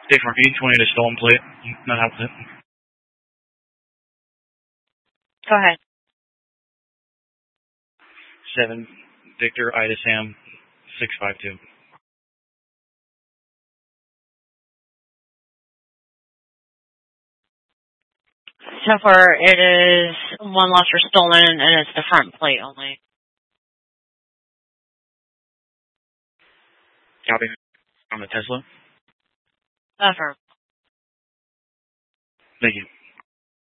Dave for 820 to stolen plate. Not help it. Go ahead. 7 Victor Ida Sam 652. So far, it is 1 lost or stolen, and it's the front plate only. Copy. On the Tesla. Affirm. Thank you.